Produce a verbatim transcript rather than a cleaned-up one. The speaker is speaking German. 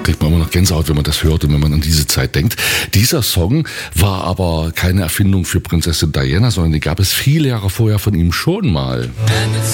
Kriegt man immer noch Gänsehaut, wenn man das hört und wenn man an diese Zeit denkt. Dieser Song war aber keine Erfindung für Prinzessin Diana, sondern die gab es viele Jahre vorher von ihm schon mal.